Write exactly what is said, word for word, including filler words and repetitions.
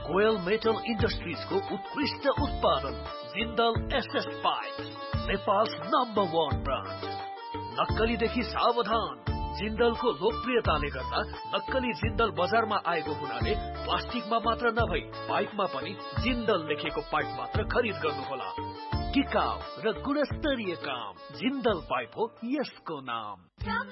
कोयल metal industries को उत्कृष्ट उत्पादन Jindal SS pipe, Nepal number वन ब्रांड। नक्कलीदेखि सावधान। जिंदलको लोकप्रियताले गर्दा नक्कली जिंदल बजारमा आएको हुनाले प्लास्टिकमा मात्र नभई पाइपमा पनि जिंदल लेखेको पाइप मात्र खरिद गर्नुहोला। टिकाउ र गुणस्तरीय काम जिंदल पाइप हो यसको नाम।